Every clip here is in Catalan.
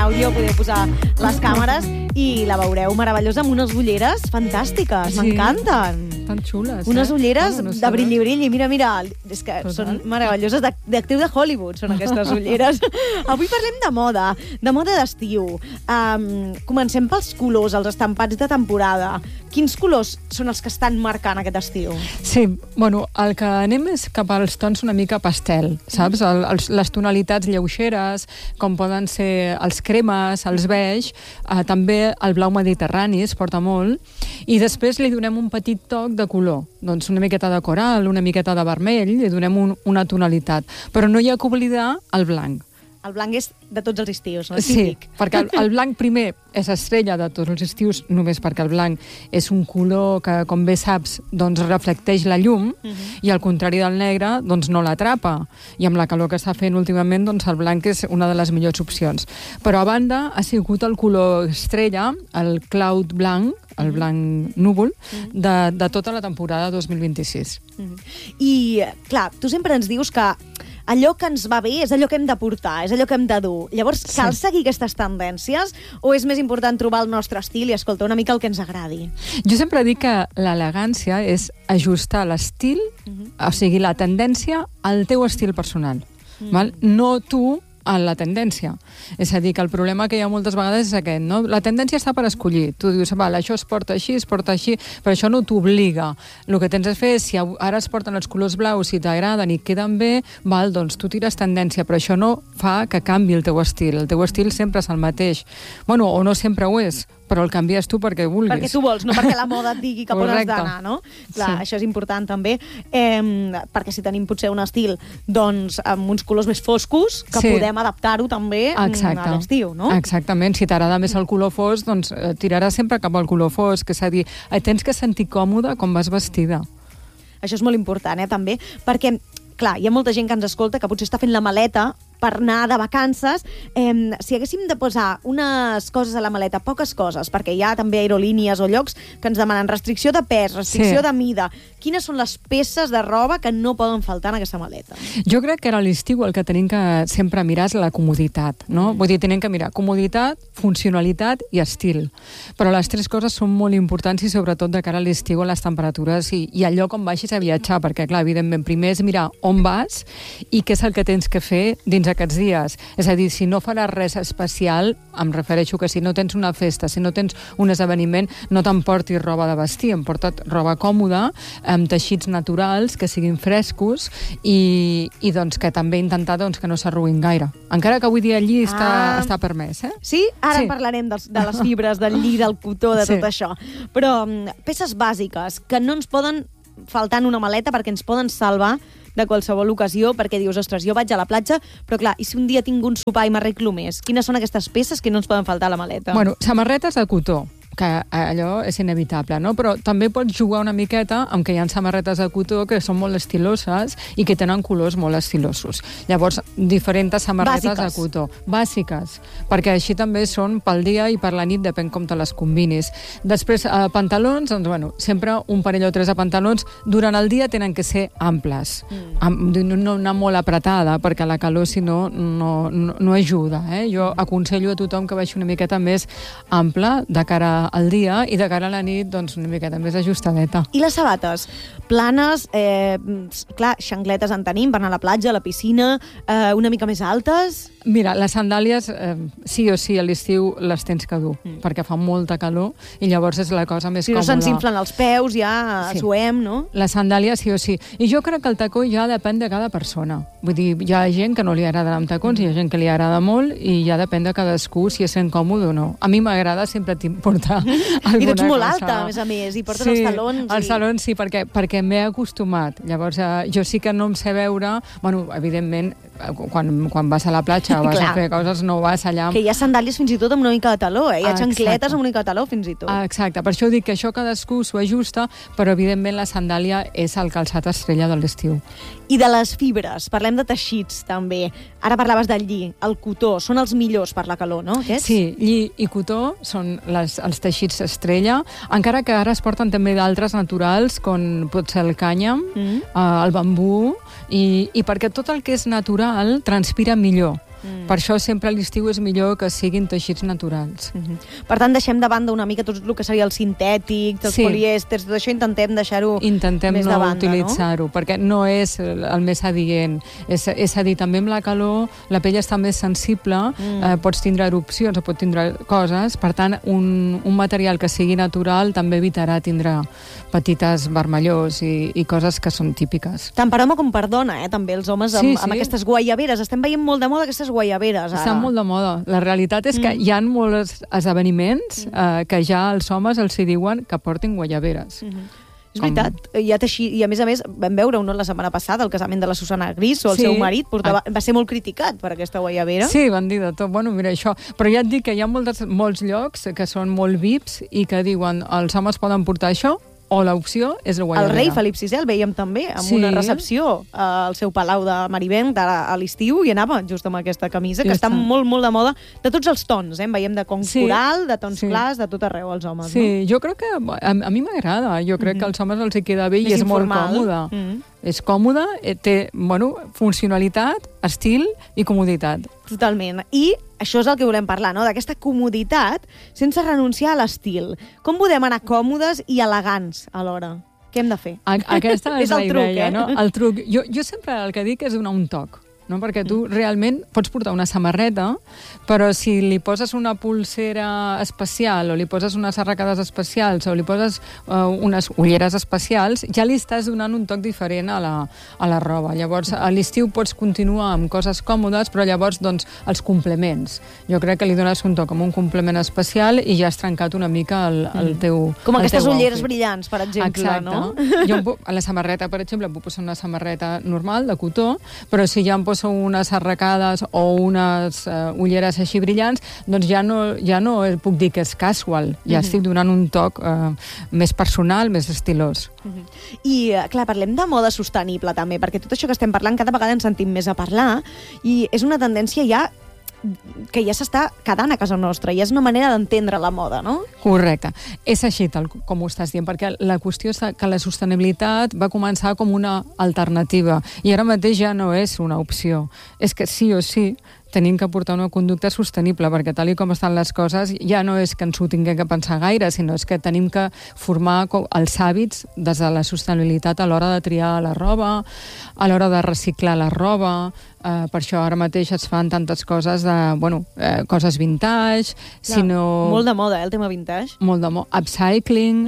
àudio podeu posar les càmeres i la veureu meravellosa amb unes ulleres fantàstiques, m'encanten. Tan xules, unes ulleres de brilli-brilli, mira, és que són meravelloses, d'actriu de Hollywood són aquestes ulleres. Avui parlem de moda d'estiu. Comencem pels colors, els estampats de temporada. Quins colors són els que estan marcant aquest estiu? Sí, bueno, el que anem és cap als tons una mica pastel, saps? Les tonalitats lleugeres, com poden ser els cremes, els beix, també el blau mediterrani es porta molt, i després li donem un petit toc de color, doncs una miqueta de coral, una miqueta de vermell, li donem una tonalitat, però no hi ha que oblidar el blanc. El blanc és de tots els estius, no? Sí, perquè el blanc primer és estrella de tots els estius, només perquè el blanc és un color que, com bé saps, doncs reflecteix la llum, i al contrari del negre, doncs no l'atrapa. I amb la calor que està fent últimament, doncs el blanc és una de les millors opcions. Però a banda ha sigut el color estrella, el cloud blanc, el blanc núvol, de tota la temporada 2026. I, clar, tu sempre ens dius que allò que ens va bé és allò que hem de portar, és allò que hem de dur. Llavors, cal seguir aquestes tendències o és més important trobar el nostre estil i escoltar una mica el que ens agradi? Jo sempre dic que l'elegància és ajustar l'estil, o sigui, la tendència al teu estil personal. Val? No tu a la tendència. És a dir, que el problema que hi ha moltes vegades és aquest, no? La tendència està per escollir. Tu dius, val, això es porta així, però això no t'obliga. El que tens de fer és, si ara es porten els colors blaus i t'agraden i queden bé, val, doncs tu tires tendència, però això no fa que canvi el teu estil. El teu estil sempre és el mateix. Bueno, o no sempre ho és, però el canvies tu perquè vulguis. Perquè tu vols, no perquè la moda et digui cap on has d'anar, no? Clar, això és important també, perquè si tenim potser un estil doncs amb uns colors més foscos, que podem adaptar-ho també a l'estiu, no? Exactament, si t'agrada més el color fosc, doncs tiraràs sempre cap al color fosc, és a dir, tens que sentir còmode quan vas vestida. Això és molt important, també, perquè, clar, hi ha molta gent que ens escolta que potser està fent la maleta per anar de vacances. Si haguéssim de posar unes coses a la maleta, poques coses, perquè hi ha també aerolínies o llocs que ens demanen restricció de pes, restricció de mida. Quines són les peces de roba que no poden faltar en aquesta maleta? Jo crec que a l'estiu el que tenim que sempre mirar és la comoditat, no? Vull dir, tenim que mirar comoditat, funcionalitat i estil. Però les tres coses són molt importants i sobretot de cara a l'estiu, a les temperatures i al lloc on vagis a viatjar, perquè, clar, evidentment, primer és mirar on vas i què és el que tens que fer dins aquests dies. És a dir, si no faràs res especial, em refereixo que si no tens una festa, si no tens un esdeveniment, no t'emportis roba de vestir, emporta't roba còmoda, amb teixits naturals, que siguin frescos i doncs que també intentar doncs, que no s'arruïn gaire. Encara que avui dia el lli està permès, eh? Sí? Ara parlarem de les fibres, del lli, del cotó, de tot això. Però peces bàsiques que no ens poden faltar en una maleta perquè ens poden salvar de qualsevol ocasió, perquè dius, ostres, jo vaig a la platja, però clar, i si un dia tinc un sopar i m'arreglo més? Quines són aquestes peces que no ens poden faltar a la maleta? Bueno, samarretes de cotó, que allò és inevitable, no? Però també pots jugar una miqueta amb que hi ha samarretes de cotó que són molt estiloses i que tenen colors molt estilosos. Llavors, diferents samarretes de cotó. Bàsiques, perquè així també són pel dia i per la nit, depèn com te les combinis. Després, pantalons, doncs, bueno, sempre un parell o tres de pantalons. Durant el dia tenen que ser amples. No una molt apretada, perquè la calor, si no, no ajuda. Jo aconsello a tothom que vagi una miqueta més ample de cara al dia i de cara a la nit, doncs, una miqueta més ajustadeta. I les sabates? Planes, clar, xancletes en tenim per anar a la platja, a la piscina, una mica més altes? Mira, les sandàlies, sí o sí, a l'estiu les tens que dur, perquè fa molta calor i llavors és la cosa més còmoda. Si no se'ns inflen els peus, ja suem, no? Les sandàlies, sí o sí. I jo crec que el tacó ja depèn de cada persona. Vull dir, hi ha gent que no li agrada anar amb tacons, hi ha gent que li agrada molt i ja depèn de cadascú si es sent còmode o no. A mi m'agrada sempre portar alguna cosa. I tu ets molt alta, a més, i portes els talons. Els talons sí, perquè m'he acostumat. Llavors, jo sí que no em sé veure... Bueno, evidentment, quan vas a la platja o vas a fer coses, no vas allà... Que hi ha sandàlies fins i tot amb una mica de taló, Hi ha xancletes amb una mica de taló, fins i tot. Exacte, per això dic que això cadascú s'ho ajusta, però evidentment la sandàlia és el calçat estrella de l'estiu. I de les fibres, parlem de teixits, també. Ara parlaves del lli, el cotó, són els millors per la calor, no, aquests? Sí, lli i cotó són els teixits estrella, encara que ara es porten també d'altres naturals, com pot ser el cànyam, el bambú, i perquè tot el que és natural transpira millor. Per això sempre a l'estiu és millor que siguin teixits naturals. Per tant, deixem de banda una mica tot el que seria el sintètic, els polièsters, tot això intentem deixar-ho més de banda, no utilitzar-ho, perquè no és el més adient. És a dir, també amb la calor la pell està més sensible, pots tindre erupcions o pot tindre coses, per tant, un material que sigui natural també evitarà tindre petites vermellors i coses que són típiques. Tant per home com per dona, també els homes amb aquestes guaiaveres. Estem veient molt de moda aquestes guaiaveres, ara. Estan molt de moda. La realitat és que hi ha molts esdeveniments que ja els homes els diuen que portin guaiaveres. És veritat, i a més vam veure la setmana passada el casament de la Susana Gris, o el seu marit va ser molt criticat per aquesta guaiavera. Sí, van dir de tot, bueno, mira això, però ja et dic que hi ha molts llocs que són molt VIPs i que diuen els homes poden portar això, o l'opció és la guaiavera. El rei Felip VI el veiem també amb una recepció al seu palau de Marivent a l'estiu i anava just amb aquesta camisa, que està molt, molt de moda, de tots els tons, en veiem de con coral, de tons clars, de tot arreu els homes. Sí, jo crec que a mi m'agrada, jo crec que als homes els hi queda bé i és molt còmode. És còmode, té funcionalitat, estil i comoditat. Totalment. I això és el que volem parlar, no? D'aquesta comoditat sense renunciar a l'estil. Com podem anar còmodes i elegants alhora? Què hem de fer? Aquesta és la idea, truc, no? El truc. Jo sempre el que dic és donar un toc. No? Perquè tu realment pots portar una samarreta, però si li poses una pulsera especial o li poses unes arracades especials o li poses unes ulleres especials, ja li estàs donant un toc diferent a la roba. Llavors, a l'estiu pots continuar amb coses còmodes, però llavors, doncs, els complements. Jo crec que li dones un toc amb un complement especial i ja has trencat una mica el teu com aquestes ulleres brillants, per exemple, no? Jo a la samarreta, per exemple, em puc posar una samarreta normal, de cotó, però si ja em poso unes arracades o unes ulleres així brillants, doncs ja no puc dir que és casual, ja estic donant un toc més personal, més estilós. I, clar, parlem de moda sostenible també, perquè tot això que estem parlant cada vegada ens sentim més a parlar i és una tendència ja que ja s'està quedant a casa nostra i és una manera d'entendre la moda, no? Correcte. És així tal com ho estàs dient, perquè la qüestió és que la sostenibilitat va començar com una alternativa i ara mateix ja no és una opció. És que sí o sí tenim que portar una conducta sostenible, perquè tal com estan les coses ja no és que ens ho tinguem que pensar gaire, sinó és que tenim que formar els hàbits des de la sostenibilitat a l'hora de triar la roba, a l'hora de reciclar la roba. Per això ara mateix es fan tantes coses coses vintage, sinó... Molt de moda, el tema vintage. Molt de moda. Upcycling.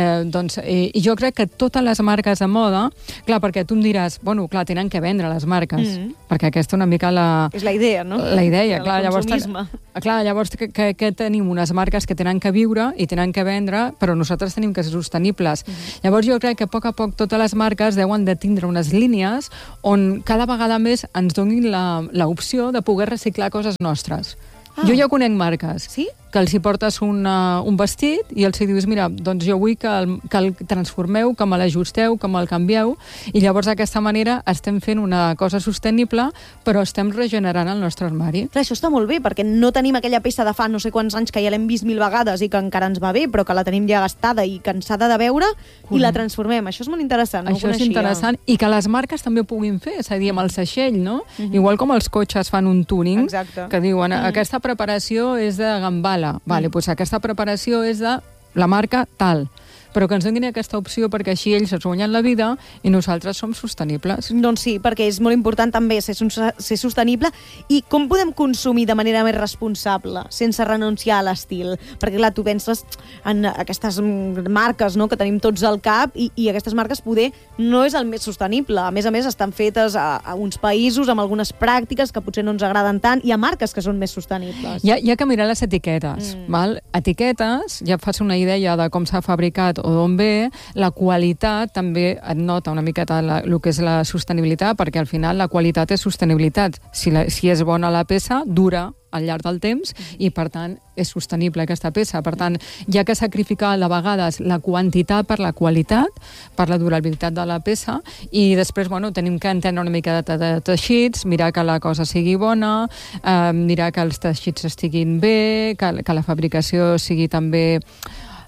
I jo crec que totes les marques de moda, clar, perquè tu em diràs, clar, tenen que vendre les marques, perquè aquesta una mica és la idea, no? La idea, clar. Llavors que tenim unes marques que tenen que viure i tenen que vendre, però nosaltres tenim que ser sostenibles. Llavors jo crec que a poc totes les marques deuen de tindre unes línies on cada vegada més ens donin l'opció de poder reciclar coses nostres. Jo ja conec marques que els hi portes un vestit i els hi dius, mira, doncs jo vull que el transformeu, que me l'ajusteu, que me'l canvieu, i llavors d'aquesta manera estem fent una cosa sostenible, però estem regenerant el nostre armari. Clar, això està molt bé, perquè no tenim aquella peça de fa no sé quants anys que ja l'hem vist 1000 vegades i que encara ens va bé, però que la tenim ja gastada i cansada de veure, i la transformem. Això és molt interessant. Això és interessant, i que les marques també ho puguin fer, és a dir, amb el seixell, no? Igual com els cotxes fan un tuning, que diuen, aquesta preparació és de Gambala. Vale, doncs aquesta preparació és de la marca tal, però que ens donin aquesta opció perquè així ells es guanyen la vida i nosaltres som sostenibles. Doncs sí, perquè és molt important també ser sostenible. I com podem consumir de manera més responsable, sense renunciar a l'estil? Perquè clar, tu penses en aquestes marques, no?, que tenim tots al cap i aquestes marques poder no és el més sostenible. A més, estan fetes a uns països amb algunes pràctiques que potser no ens agraden tant. Hi ha marques que són més sostenibles. Hi ha que mirar les etiquetes. Val? Etiquetes, ja fas una idea de com s'ha fabricat o d'on ve, la qualitat també et nota una miqueta el que és la sostenibilitat, perquè al final la qualitat és sostenibilitat. Si és bona la peça, dura al llarg del temps i, per tant, és sostenible aquesta peça. Per tant, hi ha que sacrificar de vegades la quantitat per la qualitat, per la durabilitat de la peça, i després, tenim que entendre una mica de teixits, mirar que la cosa sigui bona, mirar que els teixits estiguin bé, que la fabricació sigui també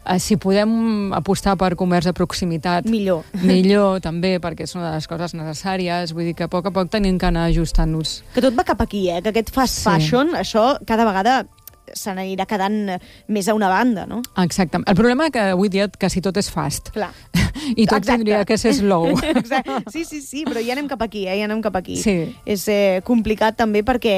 Si podem apostar per comerç de proximitat... Millor. Millor, també, perquè és una de les coses necessàries. Vull dir que a poc tenim que anar ajustant-nos. Que tot va cap aquí, que aquest fast fashion, això cada vegada se n'anirà quedant més a una banda, no? Exacte. El problema és que avui dia quasi tot és fast. Clar. I tot tindria que ser slow. Sí, però ja anem cap aquí, ja anem cap aquí. Sí. És complicat també perquè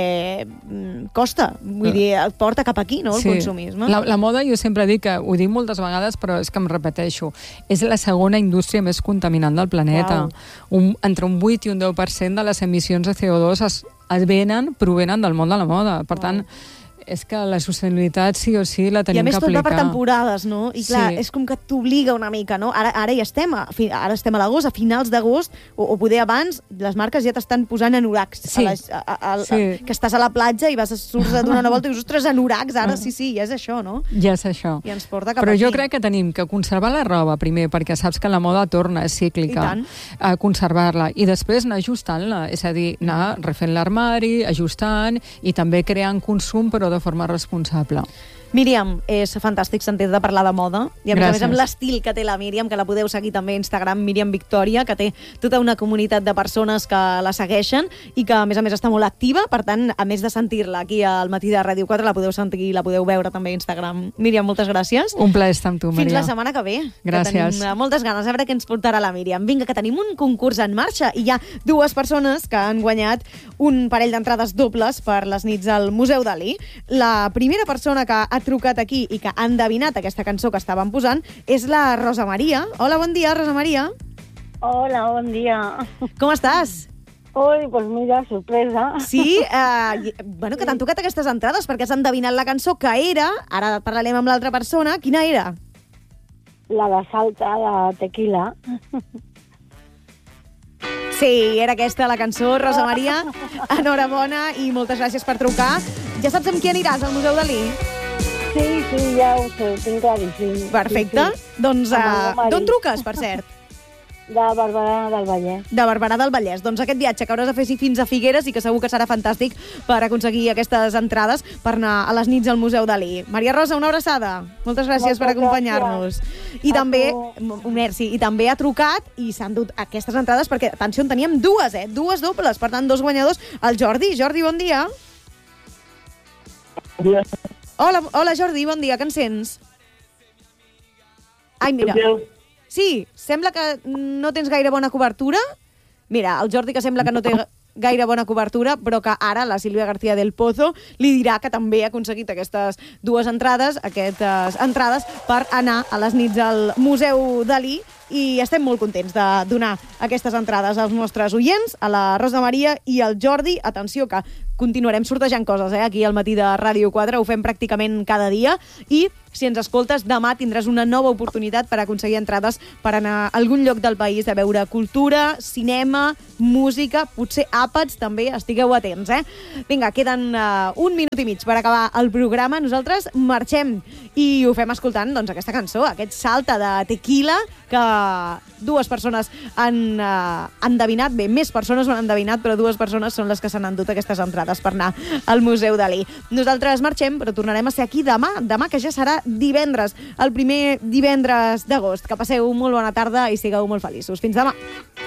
costa, vull dir, et porta cap aquí, no, el consumisme. La moda, jo sempre dic que, ho dic moltes vegades, però és que em repeteixo, és la segona indústria més contaminant del planeta. Entre un 8 i un 10% de les emissions de CO2 provenen del món de la moda. Per tant, és que la sostenibilitat sí o sí la tenim que aplicar. I a més tot va per temporades, no? I clar, és com que t'obliga una mica, no? Ara ja estem, ara estem a l'agost, a finals d'agost, o poder abans, les marques ja t'estan posant anoracs. Que estàs a la platja i surts a donar una volta i dius, ostres, anoracs, ara sí, ja és això, no? Ja és això. I ens porta cap aquí. Però jo crec que tenim que conservar la roba primer, perquè saps que la moda torna, és cíclica. A conservar-la. I després anar ajustant-la, és a dir, anar refent l'armari, ajustant, i també creant consum, però de forma responsable. Míriam, és fantàstic sentir-te parlar de moda i a més amb l'estil que té la Míriam, que la podeu seguir també a Instagram, Míriam Victòria, que té tota una comunitat de persones que la segueixen i que a més està molt activa, per tant, a més de sentir-la aquí al Matí de Ràdio 4, la podeu sentir i la podeu veure també a Instagram. Míriam, moltes gràcies. Un plaer estar amb tu, Maria. Fins la setmana que ve. Gràcies. Que tenim moltes ganes, a veure què ens portarà la Míriam. Vinga, que tenim un concurs en marxa i hi ha 2 persones que han guanyat un parell d'entrades dobles per les nits al Museu Dalí. La primera persona que ha trucat aquí i que ha endevinat aquesta cançó que estàvem posant és la Rosa Maria. Hola, bon dia, Rosa Maria. Hola, bon dia. Com estàs? Ui, doncs mira, sorpresa. Sí? Bueno, que t'han tocat aquestes entrades perquè has endevinat la cançó que era, ara parlarem amb l'altra persona, quina era? La de Salta, de Tequila. Sí, era aquesta la cançó, Rosa Maria. Enhorabona i moltes gràcies per trucar. Ja saps amb qui aniràs al Museu Dalí? Sí, ja ho sé, ho tinc claríssim. Perfecte. Doncs d'on truques, per cert? De Barberà del Vallès. De Barberà del Vallès. Doncs aquest viatge que hauràs de fer fins a Figueres i que segur que serà fantàstic per aconseguir aquestes entrades per anar a les nits al Museu Dalí. Maria Rosa, una abraçada. Moltes gràcies per acompanyar-nos. I també, merci, i també ha trucat i s'han dut aquestes entrades perquè, atenció, en teníem 2, 2 dobles, per tant, 2 guanyadors. El Jordi. Jordi, bon dia. Bon dia. Hola, Jordi, bon dia, que ens sents? Ai, mira. Sí, sembla que no tens gaire bona cobertura. Mira, el Jordi que sembla que no té gaire bona cobertura, però que ara la Sílvia García del Pozo li dirà que també ha aconseguit aquestes 2 entrades, per anar a les nits al Museu Dalí, i estem molt contents de donar aquestes entrades als nostres oients, a la Rosa Maria i al Jordi. Atenció, que continuarem sortejant coses, aquí al Matí de Ràdio 4, ho fem pràcticament cada dia, i si ens escoltes, demà tindràs una nova oportunitat per aconseguir entrades per anar a algun lloc del país a veure cultura, cinema, música, potser àpats també, estigueu atents, Vinga, queden 1 minut i mig per acabar el programa. Nosaltres marxem i ho fem escoltant aquesta cançó, aquest Salta de Tequila, que 2 persones han endevinat, bé, més persones ho han endevinat, però 2 persones són les que s'han endut aquestes entrades per anar al Museu Dalí. Nosaltres marxem, però tornarem a ser aquí demà, que ja serà divendres, el primer divendres d'agost. Que passeu molt bona tarda i sigueu molt feliços. Fins demà!